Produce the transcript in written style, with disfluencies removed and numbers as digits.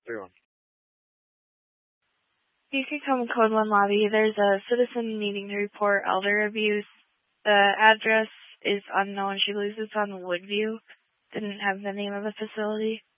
631. You can come in Code 1 lobby. There's a citizen needing to report elder abuse. The address is unknown. She believes it's on Woodview. Didn't have the name of the facility.